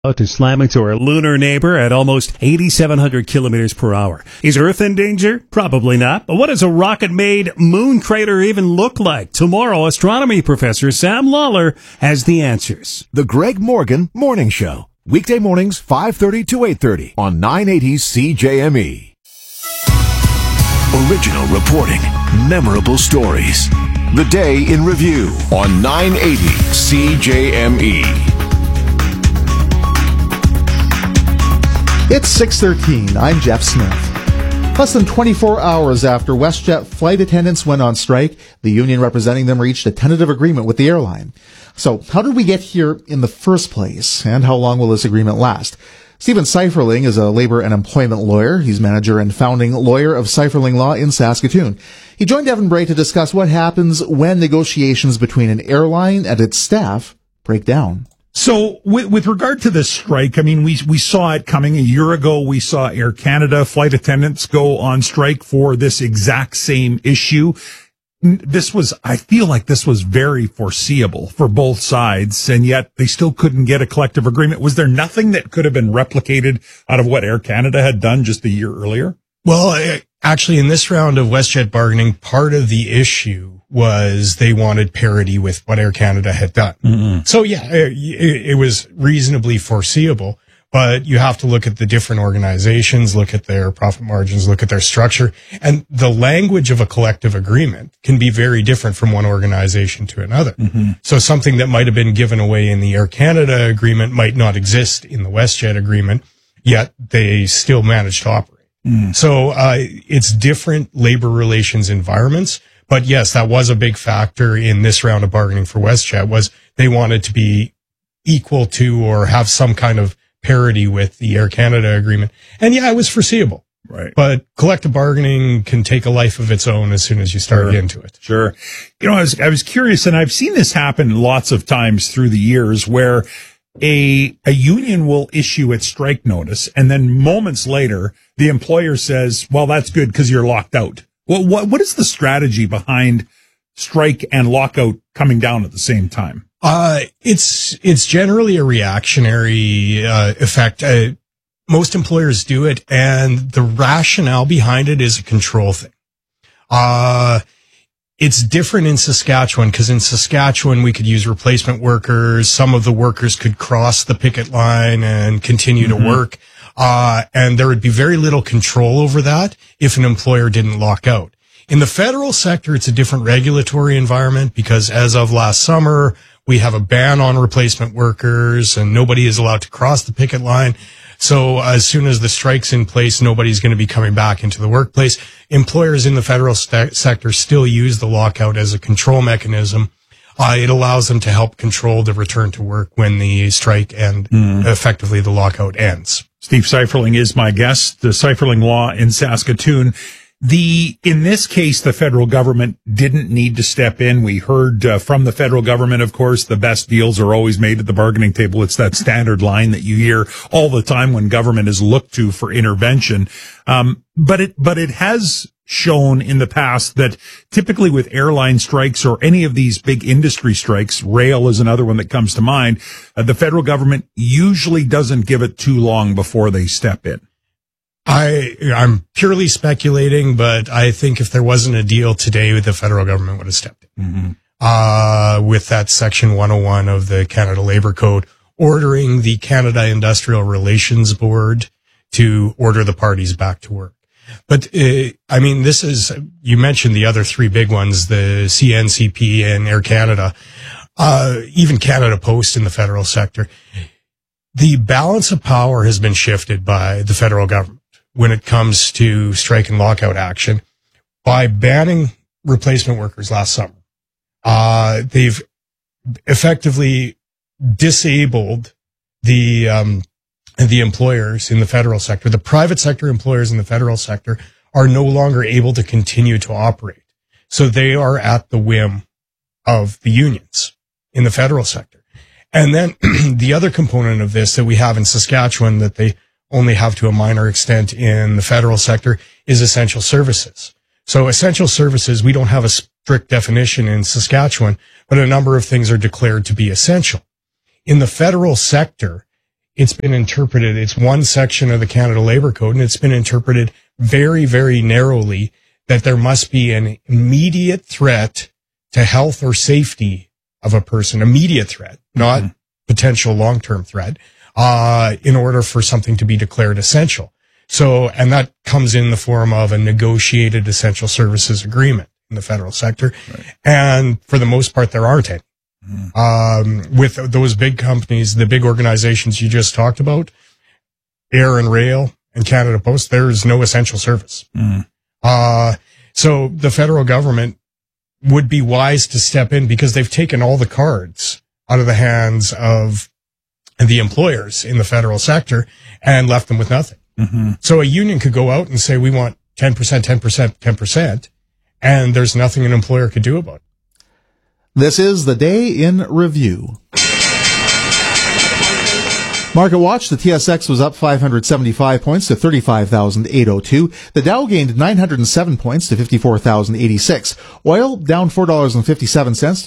To slam into our lunar neighbor at almost 8,700 kilometers per hour. Is Earth in danger? Probably not. But what does a rocket-made moon crater even look like? Tomorrow, astronomy professor Sam Lawler has the answers. The Greg Morgan Morning Show. Weekday mornings, 5:30 to 8:30 on 980 CJME. Original reporting. Memorable stories. The Day in Review on 980 CJME. It's 6:13. I'm Jeff Smith. Less than 24 hours after WestJet flight attendants went on strike, the union representing them reached a tentative agreement with the airline. So, how did we get here in the first place, and how long will this agreement last? Stephen Seiferling is a labor and employment lawyer. He's manager and founding lawyer of Seiferling Law in Saskatoon. He joined Evan Bray to discuss what happens when negotiations between an airline and its staff break down. So with regard to this strike, I mean, we saw it coming a year ago. We saw Air Canada flight attendants go on strike for this exact same issue. I feel like this was very foreseeable for both sides, and yet they still couldn't get a collective agreement. Was there nothing that could have been replicated out of what Air Canada had done just a year earlier? Well, actually, in this round of WestJet bargaining, part of the issue was they wanted parity with what Air Canada had done. Mm-hmm. So yeah, it was reasonably foreseeable, but you have to look at the different organizations, look at their profit margins, look at their structure, and the language of a collective agreement can be very different from one organization to another. Mm-hmm. So something that might have been given away in the Air Canada agreement might not exist in the WestJet agreement, yet they still managed to operate. Mm. So it's different labor relations environments. But yes, that was a big factor in this round of bargaining for WestJet, was they wanted to be equal to or have some kind of parity with the Air Canada agreement. And yeah, it was foreseeable. Right. But collective bargaining can take a life of its own as soon as you start into it. Sure. You know, I was curious, and I've seen this happen lots of times through the years, where a union will issue its strike notice, and then moments later, the employer says, well, that's good because you're locked out. Well, what is the strategy behind strike and lockout coming down at the same time? It's generally a reactionary effect. Most employers do it, and the rationale behind it is a control thing. It's different in Saskatchewan, because in Saskatchewan we could use replacement workers. Some of the workers could cross the picket line and continue to work. And there would be very little control over that if an employer didn't lock out. In the federal sector, it's a different regulatory environment, because as of last summer, we have a ban on replacement workers and nobody is allowed to cross the picket line. So as soon as the strike's in place, nobody's going to be coming back into the workplace. Employers in the federal sector still use the lockout as a control mechanism. It allows them to help control the return to work when the strike and effectively the lockout ends. Steve Seiferling is my guest, the Seiferling Law in Saskatoon. In this case, the federal government didn't need to step in. We heard from the federal government, of course, the best deals are always made at the bargaining table. It's that standard line that you hear all the time when government is looked to for intervention. But it has shown in the past that typically with airline strikes or any of these big industry strikes, rail is another one that comes to mind, the federal government usually doesn't give it too long before they step in. I'm purely speculating, but I think if there wasn't a deal today, the federal government would have stepped in. With that Section 101 of the Canada Labour Code, ordering the Canada Industrial Relations Board to order the parties back to work. But, I mean, you mentioned the other three big ones, the CNCP and Air Canada, even Canada Post in the federal sector. The balance of power has been shifted by the federal government when it comes to strike and lockout action by banning replacement workers last summer. They've effectively disabled the employers in the federal sector. The private sector employers in the federal sector are no longer able to continue to operate. So they are at the whim of the unions in the federal sector. And then the other component of this that we have in Saskatchewan that they only have to a minor extent in the federal sector is essential services. So essential services, we don't have a strict definition in Saskatchewan, but a number of things are declared to be essential. In the federal sector, it's been interpreted, it's one section of the Canada Labor Code, and it's been interpreted very, very narrowly that there must be an immediate threat to health or safety of a person, immediate threat, not potential long-term threat, in order for something to be declared essential. So, and that comes in the form of a negotiated essential services agreement in the federal sector. Right. And for the most part, there aren't any. With those big companies, the big organizations you just talked about, Air and Rail and Canada Post, there is no essential service. So the federal government would be wise to step in because they've taken all the cards out of the hands of the employers in the federal sector and left them with nothing. So a union could go out and say, we want 10%, 10%, 10%, and there's nothing an employer could do about it. This is the Day in Review. Market watch, the TSX was up 575 points to 35,802. The Dow gained 907 points to 54,086. Oil down $4.57 to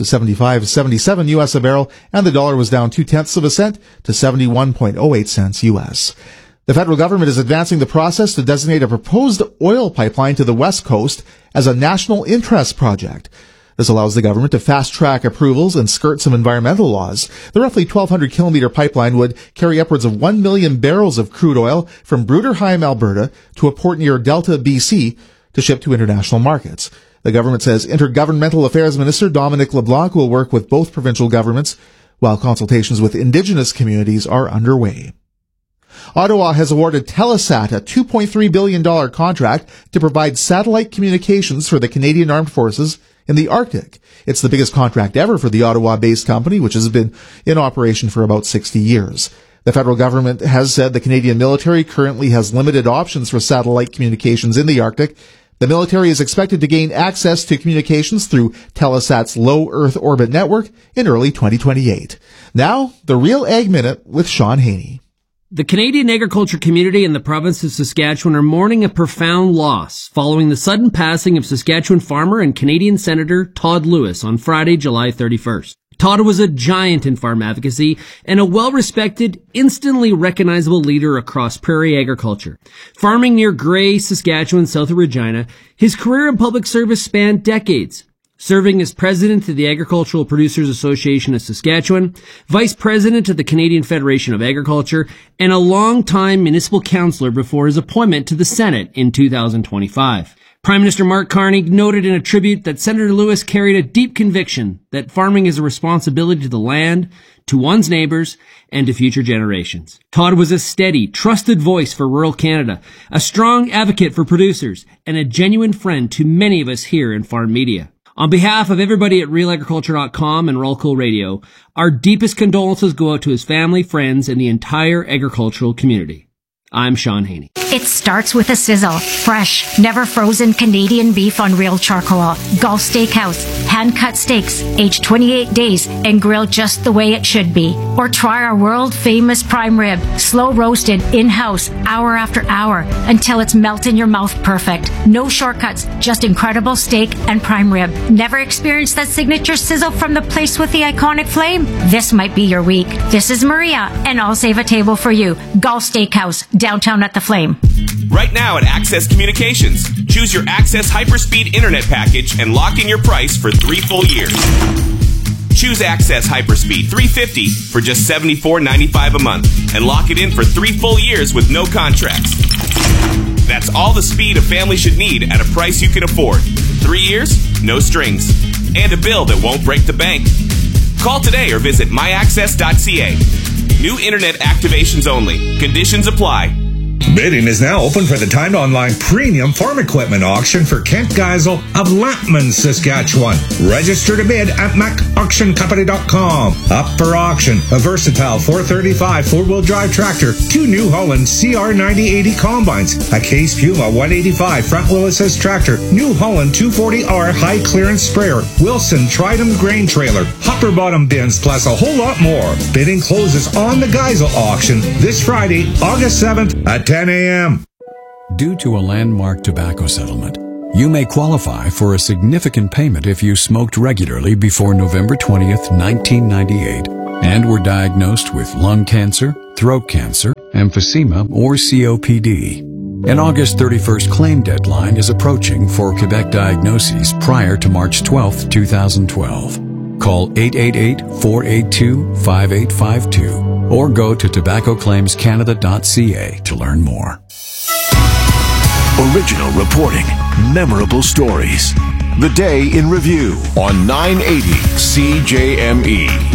75.77 U.S. a barrel, and the dollar was down 0.2 cents to 71.08 cents U.S. The federal government is advancing the process to designate a proposed oil pipeline to the West Coast as a national interest project. This allows the government to fast-track approvals and skirt some environmental laws. The roughly 1,200-kilometer pipeline would carry upwards of 1 million barrels of crude oil from Bruderheim, Alberta, to a port near Delta, BC, to ship to international markets. The government says Intergovernmental Affairs Minister Dominic LeBlanc will work with both provincial governments, while consultations with Indigenous communities are underway. Ottawa has awarded Telesat a $2.3 billion contract to provide satellite communications for the Canadian Armed Forces in the Arctic. It's the biggest contract ever for the Ottawa-based company, which has been in operation for about 60 years. The federal government has said the Canadian military currently has limited options for satellite communications in the Arctic. The military is expected to gain access to communications through Telesat's low Earth orbit network in early 2028. Now, the Real Ag Minute with Sean Haney. The Canadian agriculture community in the province of Saskatchewan are mourning a profound loss following the sudden passing of Saskatchewan farmer and Canadian Senator Todd Lewis on Friday, July 31st. Todd was a giant in farm advocacy and a well-respected, instantly recognizable leader across prairie agriculture. Farming near Gray, Saskatchewan, south of Regina, his career in public service spanned decades. Serving as president of the Agricultural Producers Association of Saskatchewan, vice president of the Canadian Federation of Agriculture, and a long-time municipal councillor before his appointment to the Senate in 2025. Prime Minister Mark Carney noted in a tribute that Senator Lewis carried a deep conviction that farming is a responsibility to the land, to one's neighbors, and to future generations. Todd was a steady, trusted voice for rural Canada, a strong advocate for producers, and a genuine friend to many of us here in farm media. On behalf of everybody at realagriculture.com and Roll Call Radio, our deepest condolences go out to his family, friends, and the entire agricultural community. I'm Sean Haney. It starts with a sizzle. Fresh, never frozen Canadian beef on real charcoal. Gulf Steakhouse. Hand-cut steaks, aged 28 days and grilled just the way it should be. Or try our world-famous prime rib. Slow roasted, in-house, hour after hour, until it's melt in your mouth perfect. No shortcuts, just incredible steak and prime rib. Never experienced that signature sizzle from the place with the iconic flame? This might be your week. This is Maria, and I'll save a table for you. Gulf Steakhouse, downtown at the Flame. Right now at Access Communications, choose your Access Hyperspeed Internet package and lock in your price for 3 full years. Choose Access Hyperspeed 350 for just $74.95 a month and lock it in for 3 full years with no contracts. That's all the speed a family should need at a price you can afford. 3 years, no strings, and a bill that won't break the bank. Call today or visit myaccess.ca. New internet activations only. Conditions apply. Bidding is now open for the timed online premium farm equipment auction for Kent Geisel of Lampman, Saskatchewan. Register to bid at macauctioncompany.com. Up for auction, a versatile 435 four-wheel drive tractor, 2 New Holland CR9080 combines, a Case Puma 185 front-wheel assist tractor, New Holland 240R high-clearance sprayer, Wilson Tridem grain trailer, hopper bottom bins, plus a whole lot more. Bidding closes on the Geisel auction this Friday, August 7th at 10 a.m. Due to a landmark tobacco settlement, you may qualify for a significant payment if you smoked regularly before November 20th, 1998. and were diagnosed with lung cancer, throat cancer, emphysema, or COPD. An August 31st claim deadline is approaching for Quebec diagnoses prior to March 12, 2012. Call 888-482-5852 or go to tobaccoclaimscanada.ca to learn more. Original reporting, memorable stories. The Day in Review on 980 CJME.